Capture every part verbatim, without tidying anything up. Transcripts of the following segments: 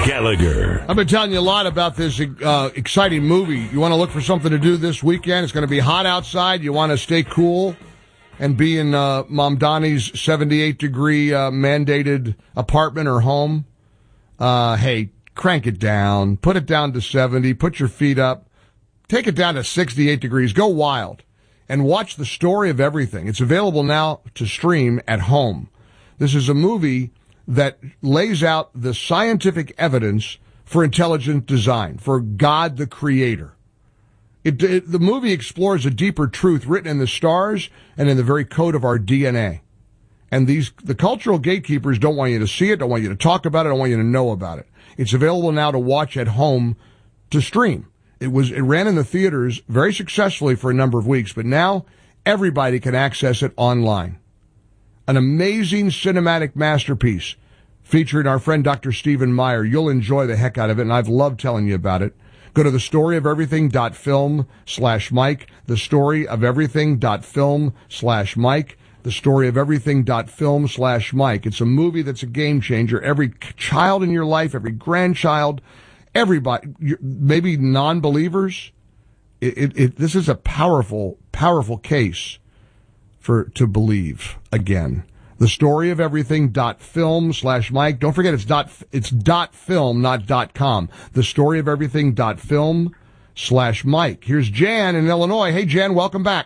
Gallagher. I've been telling you a lot about this uh, exciting movie. You want to look for something to do this weekend? It's going to be hot outside. You want to stay cool and be in uh, Mom Donnie's seventy-eight degree uh, mandated apartment or home? Uh, hey, crank it down. Put it down to seventy. Put your feet up. Take it down to sixty-eight degrees. Go wild. And watch The Story of Everything. It's available now to stream at home. This is a movie that lays out the scientific evidence for intelligent design, for God the Creator. It, it, the movie explores a deeper truth written in the stars and in the very code of our D N A. And these the cultural gatekeepers don't want you to see it, don't want you to talk about it, don't want you to know about it. It's available now to watch at home to stream. It was it ran in the theaters very successfully for a number of weeks, but now everybody can access it online. An amazing cinematic masterpiece featuring our friend Doctor Stephen Meyer. You'll enjoy the heck out of it, and I've loved telling you about it. Go to thestoryofeverything.film slash Mike, thestoryofeverything.film slash Mike, thestoryofeverything.film slash Mike. It's a movie that's a game changer. Every child in your life, every grandchild, everybody, maybe non-believers, it, it, it, this is a powerful, powerful case for to believe again. The story of everything dot film slash Mike. Don't forget it's dot it's dot film, not dot com. The story of everything dot film slash Mike. Here's Jan in Illinois. Hey Jan, welcome back.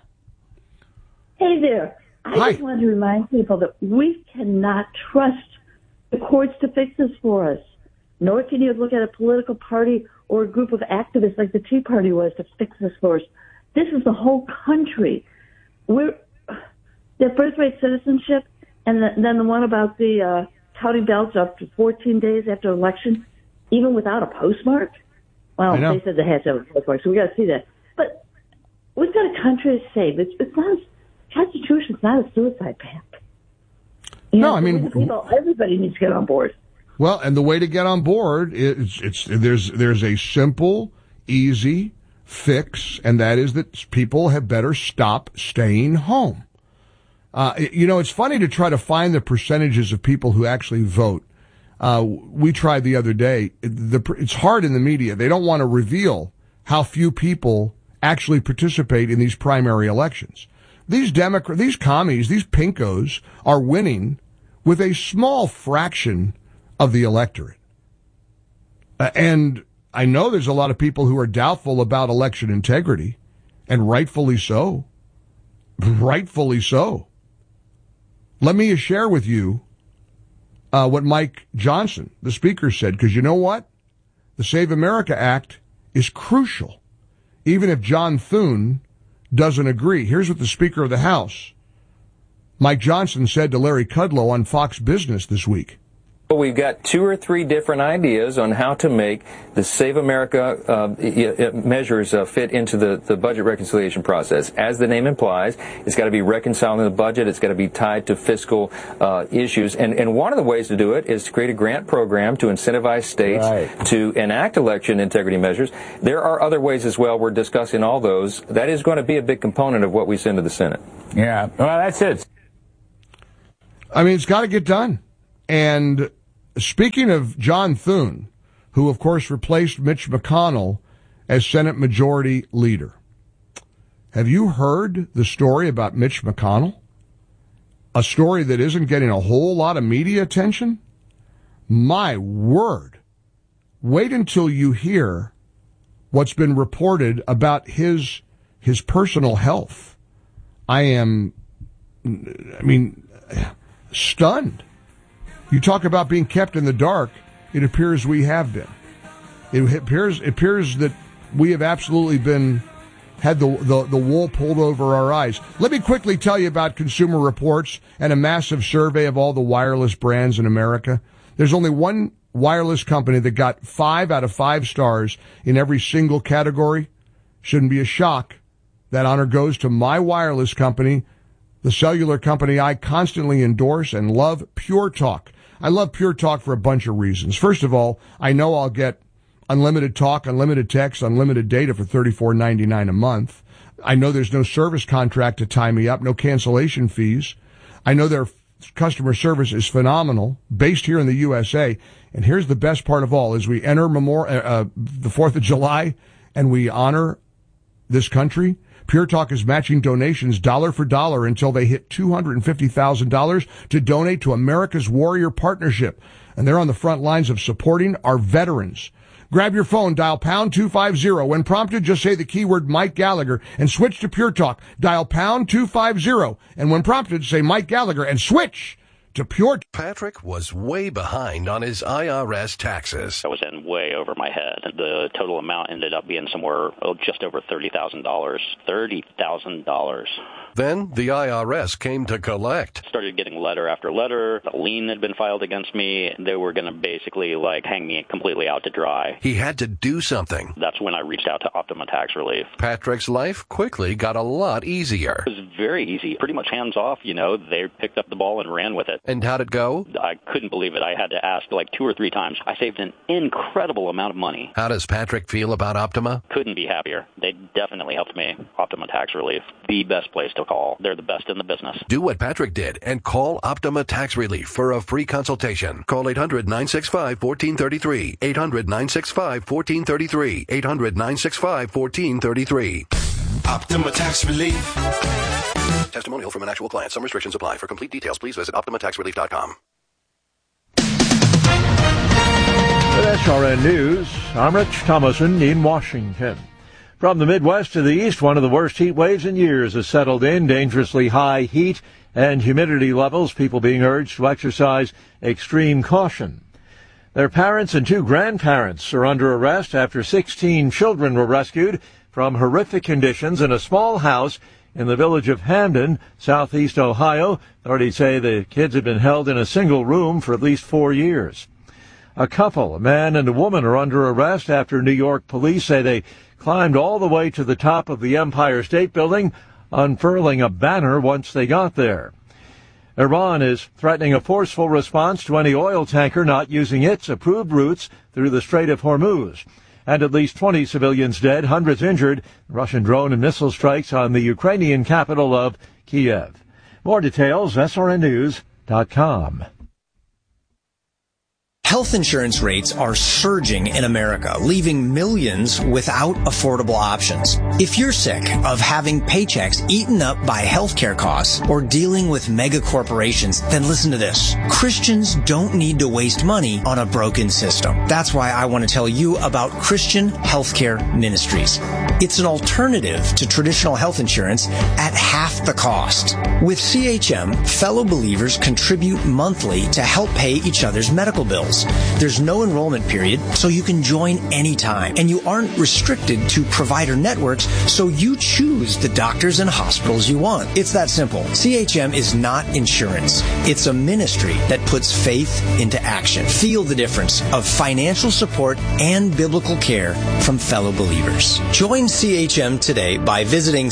Hey there. I Hi. just want to remind people that we cannot trust the courts to fix this for us. Nor can you look at a political party or a group of activists like the Tea Party was to fix this for us. This is the whole country. We're the birthright citizenship, and the, then the one about the uh, counting ballots after fourteen days after election, even without a postmark. Well, they said they had to have a postmark, so we got to see that. But we've got a country to save. It's, it's not a Constitution. It's not a suicide pact. You No, know, I mean, people, everybody needs to get on board. Well, and the way to get on board is it's there's there's a simple, easy fix, and that is that people have better stop staying home. Uh, you know, it's funny to try to find the percentages of people who actually vote. Uh, we tried the other day. The, it's hard in the media. They don't want to reveal how few people actually participate in these primary elections. These Democrat, these commies, these pinkos are winning with a small fraction of the electorate. Uh, and I know there's a lot of people who are doubtful about election integrity, and rightfully so. Rightfully so. Let me share with you uh, what Mike Johnson, the speaker, said, because you know what? The Save America Act is crucial, even if John Thune doesn't agree. Here's what the Speaker of the House, Mike Johnson, said to Larry Kudlow on Fox Business this week. We've got two or three different ideas on how to make the Save America uh, measures uh, fit into the, the budget reconciliation process. As the name implies, it's got to be reconciling the budget. It's got to be tied to fiscal uh, issues. And, and one of the ways to do it is to create a grant program to incentivize states right. to enact election integrity measures. There are other ways as well. We're discussing all those. That is going to be a big component of what we send to the Senate. Yeah, well, that's it. I mean, it's got to get done. And speaking of John Thune, who, of course, replaced Mitch McConnell as Senate Majority Leader, have you heard the story about Mitch McConnell? A story that isn't getting a whole lot of media attention? My word. Wait until you hear what's been reported about his his personal health. I am, I mean, stunned. You talk about being kept in the dark. It appears we have been. It appears it appears that we have absolutely been had the, the the wool pulled over our eyes. Let me quickly tell you about Consumer Reports and a massive survey of all the wireless brands in America. There's only one wireless company that got five out of five stars in every single category. Shouldn't be a shock. That honor goes to my wireless company, the cellular company I constantly endorse and love, Pure Talk. I love Pure Talk for a bunch of reasons. First of all, I know I'll get unlimited talk, unlimited text, unlimited data for thirty-four ninety-nine a month. I know there's no service contract to tie me up, no cancellation fees. I know their customer service is phenomenal, based here in the U S A. And here's the best part of all: as we enter Memorial, uh, the Fourth of July, and we honor this country, Pure Talk is matching donations dollar for dollar until they hit two hundred fifty thousand dollars to donate to America's Warrior Partnership. And they're on the front lines of supporting our veterans. Grab your phone, dial pound two fifty. When prompted, just say the keyword Mike Gallagher and switch to Pure Talk. Dial pound two fifty. And when prompted, say Mike Gallagher and switch to Pure Talk. Patrick was way behind on his I R S taxes. I was in way over my head. The total amount ended up being somewhere oh, just over thirty thousand dollars. thirty thousand dollars. Then the I R S came to collect. Started getting letter after letter. A lien had been filed against me. They were going to basically like hang me completely out to dry. He had to do something. That's when I reached out to Optima Tax Relief. Patrick's life quickly got a lot easier. It was very easy. Pretty much hands off, you know. They picked up the ball and ran with it. And how'd it go? I couldn't believe it. I had to ask like two or three times. I saved an incredible amount of money. How does Patrick feel about Optima? Couldn't be happier. They definitely helped me. Optima Tax Relief, the best place to call. They're the best in the business. Do what Patrick did and call Optima Tax Relief for a free consultation. Call eight hundred nine six five one four three three. eight hundred nine six five one four three three. eight hundred nine six five one four three three. Optima Tax Relief. Testimonial from an actual client. Some restrictions apply. For complete details, please visit optima tax relief dot com. With S R N News, I'm Rich Thomason in Washington. From the Midwest to the East, one of the worst heat waves in years has settled in. Dangerously high heat and humidity levels, people being urged to exercise extreme caution. Their parents and two grandparents are under arrest after sixteen children were rescued from horrific conditions in a small house in the village of Hamden, southeast Ohio. Authorities say the kids had been held in a single room for at least four years. A couple, a man and a woman, are under arrest after New York police say they climbed all the way to the top of the Empire State Building, unfurling a banner once they got there. Iran is threatening a forceful response to any oil tanker not using its approved routes through the Strait of Hormuz. And at least twenty civilians dead, hundreds injured. Russian drone and missile strikes on the Ukrainian capital of Kiev. More details, S R N news dot com. Health insurance rates are surging in America, leaving millions without affordable options. If you're sick of having paychecks eaten up by healthcare costs or dealing with mega corporations, then listen to this. Christians don't need to waste money on a broken system. That's why I want to tell you about Christian Healthcare Ministries. It's an alternative to traditional health insurance at half the cost. With C H M, fellow believers contribute monthly to help pay each other's medical bills. There's no enrollment period, so you can join anytime. And you aren't restricted to provider networks, so you choose the doctors and hospitals you want. It's that simple. C H M is not insurance. It's a ministry that puts faith into action. Feel the difference of financial support and biblical care from fellow believers. Join C H M today by visiting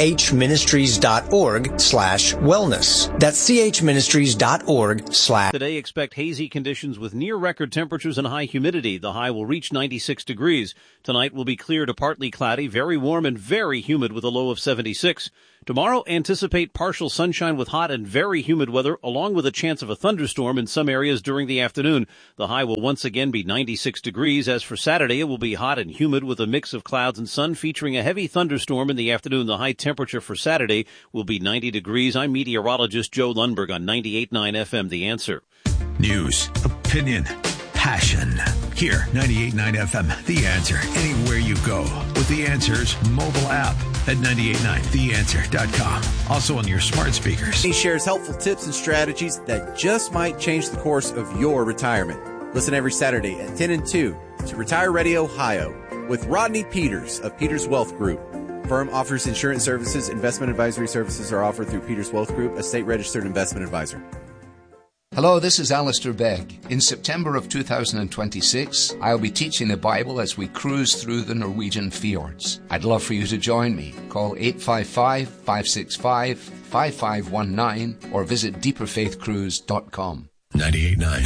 chministries.org slash wellness. That's chministries.org slash. Today, expect hazy conditions with near record temperatures and high humidity. The high will reach ninety-six degrees. Tonight will be clear to partly cloudy, very warm and very humid with a low of seventy-six. Tomorrow, anticipate partial sunshine with hot and very humid weather, along with a chance of a thunderstorm in some areas during the afternoon. The high will once again be ninety-six degrees. As for Saturday, it will be hot and humid with a mix of clouds and sun, featuring a heavy thunderstorm in the afternoon. The high temperature for Saturday will be ninety degrees. I'm meteorologist Joe Lundberg on ninety-eight point nine F M, The Answer. News, opinion, passion. Here, ninety-eight point nine F M, The Answer. Anywhere you go with The Answer's mobile app at ninety-eight point nine the answer dot com. Also on your smart speakers. He shares helpful tips and strategies that just might change the course of your retirement. Listen every Saturday at ten and two to Retire Ready Ohio with Rodney Peters of Peters Wealth Group. Firm offers insurance services. Investment advisory services are offered through Peters Wealth Group, a state-registered investment advisor. Hello, this is Alistair Begg. In September of two thousand twenty-six, I'll be teaching the Bible as we cruise through the Norwegian fjords. I'd love for you to join me. Call eight five five, five six five, five five one nine or visit deeper faith cruise dot com. ninety-eight point nine